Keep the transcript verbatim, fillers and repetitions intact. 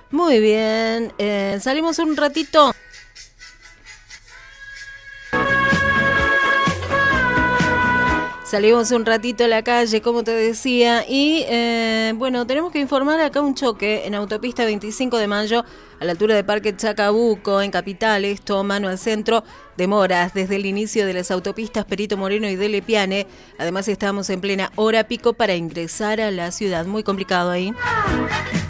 Muy bien, eh, salimos un ratito. Salimos un ratito a la calle, como te decía, y eh, bueno, tenemos que informar acá un choque en autopista veinticinco de mayo, a la altura de Parque Chacabuco, en Capital, esto mano al centro, demoras desde el inicio de las autopistas Perito Moreno y de Lepiane. Además estamos en plena hora pico para ingresar a la ciudad, muy complicado ahí.